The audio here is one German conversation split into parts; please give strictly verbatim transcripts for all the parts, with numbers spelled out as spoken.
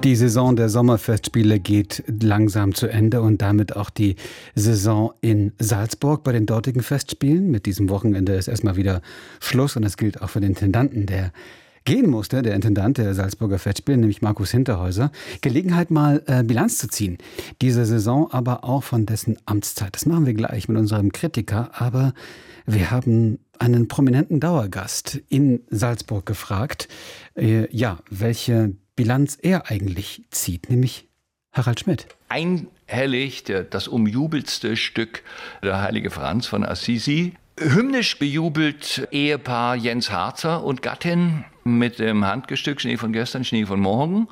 Die Saison der Sommerfestspiele geht langsam zu Ende und damit auch die Saison in Salzburg bei den dortigen Festspielen. Mit diesem Wochenende ist erstmal wieder Schluss und das gilt auch für den Intendanten, der gehen musste, der Intendant der Salzburger Festspiele, nämlich Markus Hinterhäuser. Gelegenheit mal äh, Bilanz zu ziehen. Diese Saison aber auch von dessen Amtszeit. Das machen wir gleich mit unserem Kritiker, aber wir haben einen prominenten Dauergast in Salzburg gefragt, äh, ja, welche Bilanz er eigentlich zieht, nämlich Harald Schmidt. Einhellig das umjubelste Stück der Heilige Franz von Assisi. Hymnisch bejubelt Ehepaar Jens Harzer und Gattin mit dem Handgestück Schnee von gestern, Schnee von morgen.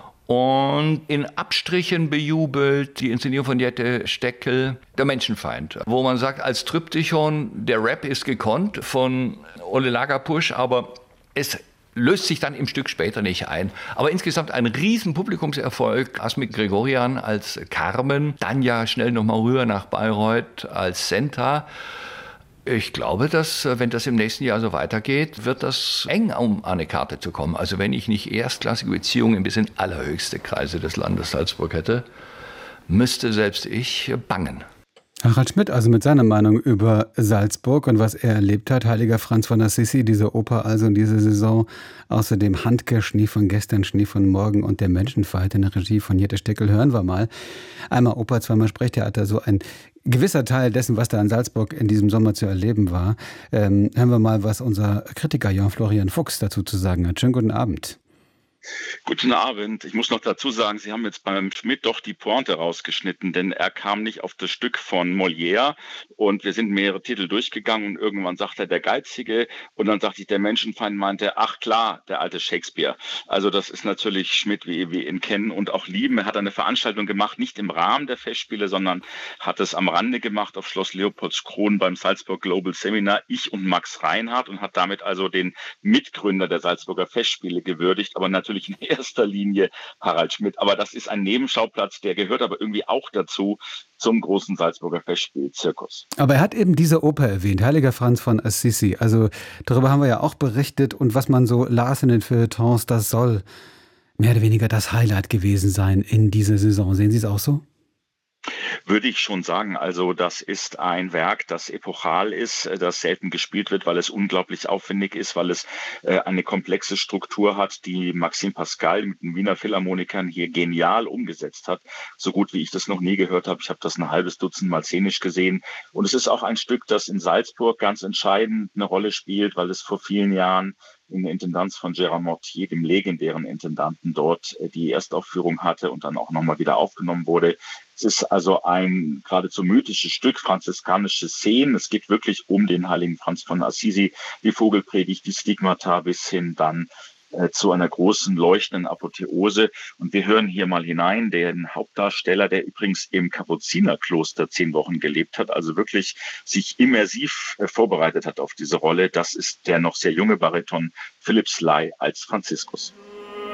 Und in Abstrichen bejubelt die Inszenierung von Jette Steckel, Der Menschenfeind, wo man sagt, als Triptychon, der Rap ist gekonnt von Olle Lagerpusch, aber es löst sich dann im Stück später nicht ein. Aber insgesamt ein riesen Publikumserfolg. Asmik Gregorian als Carmen, dann ja schnell nochmal rüber nach Bayreuth als Senta. Ich glaube, dass, wenn das im nächsten Jahr so weitergeht, wird das eng, um an eine Karte zu kommen. Also wenn ich nicht erstklassige Beziehungen bis in allerhöchste Kreise des Landes Salzburg hätte, müsste selbst ich bangen. Harald Schmidt also mit seiner Meinung über Salzburg und was er erlebt hat. Heiliger Franz von Assisi, diese Oper also in dieser Saison. Außerdem Handke, Schnee von gestern, Schnee von morgen und der Menschenfeind in der Regie von Jette Steckel. Hören wir mal. Einmal Oper, zweimal Sprechtheater, so ein gewisser Teil dessen, was da in Salzburg in diesem Sommer zu erleben war. Ähm, hören wir mal, was unser Kritiker Jan-Florian Fuchs dazu zu sagen hat. Schönen guten Abend. Guten Abend. Ich muss noch dazu sagen, Sie haben jetzt beim Schmidt doch die Pointe rausgeschnitten, denn er kam nicht auf das Stück von Molière und wir sind mehrere Titel durchgegangen und irgendwann sagte er der Geizige und dann sagte ich, der Menschenfeind meinte, ach klar, der alte Shakespeare. Also das ist natürlich Schmidt, wie wir ihn kennen und auch lieben. Er hat eine Veranstaltung gemacht, nicht im Rahmen der Festspiele, sondern hat es am Rande gemacht auf Schloss Leopoldskron beim Salzburg Global Seminar, ich und Max Reinhardt, und hat damit also den Mitgründer der Salzburger Festspiele gewürdigt, aber natürlich in erster Linie Harald Schmidt. Aber das ist ein Nebenschauplatz, der gehört aber irgendwie auch dazu, zum großen Salzburger Festspielzirkus. Aber er hat eben diese Oper erwähnt, Heiliger Franz von Assisi. Also darüber haben wir ja auch berichtet und was man so las in den Feuilletons, das soll mehr oder weniger das Highlight gewesen sein in dieser Saison. Sehen Sie es auch so? Würde ich schon sagen. Also das ist ein Werk, das epochal ist, das selten gespielt wird, weil es unglaublich aufwendig ist, weil es äh, eine komplexe Struktur hat, die Maxime Pascal mit den Wiener Philharmonikern hier genial umgesetzt hat. So gut wie ich das noch nie gehört habe. Ich habe das ein halbes Dutzend Mal szenisch gesehen. Und es ist auch ein Stück, das in Salzburg ganz entscheidend eine Rolle spielt, weil es vor vielen Jahren in der Intendanz von Gérard Mortier, dem legendären Intendanten dort, die Erstaufführung hatte und dann auch nochmal wieder aufgenommen wurde. Es ist also ein geradezu mythisches Stück, franziskanische Szenen. Es geht wirklich um den heiligen Franz von Assisi, die Vogelpredigt, die Stigmata bis hin dann äh, zu einer großen leuchtenden Apotheose. Und wir hören hier mal hinein den Hauptdarsteller, der übrigens im Kapuzinerkloster zehn Wochen gelebt hat, also wirklich sich immersiv äh, vorbereitet hat auf diese Rolle. Das ist der noch sehr junge Bariton Philipp Sly als Franziskus.